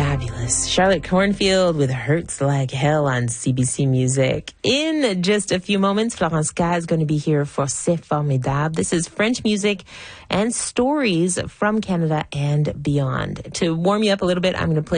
Fabulous. Charlotte Cornfield with Hurts Like Hell on CBC Music. In just a few moments, Florence K is going to be here for C'est Formidable. This is French music and stories from Canada and beyond. To warm you up a little bit, I'm going to play